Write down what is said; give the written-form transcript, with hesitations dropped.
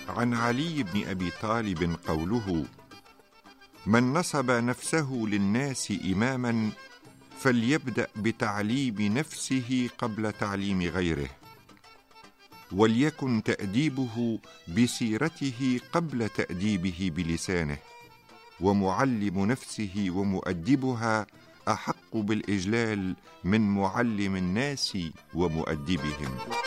عن علي بن أبي طالب قوله: من نصب نفسه للناس إماما فليبدأ بتعليم نفسه قبل تعليم غيره، وليكن تأديبه بسيرته قبل تأديبه بلسانه، ومعلم نفسه ومؤدبها أحق بالإجلال من معلم الناس ومؤدبهم.